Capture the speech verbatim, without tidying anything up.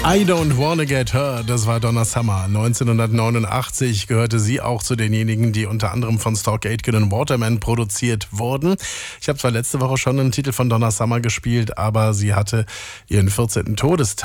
I Don't Wanna Get Hurt, das war Donna Summer. neunzehnhundertneunundachtzig gehörte sie auch zu denjenigen, die unter anderem von Stock Aitken und Waterman produziert wurden. Ich habe zwar letzte Woche schon einen Titel von Donna Summer gespielt, aber sie hatte ihren vierzehnten Todestag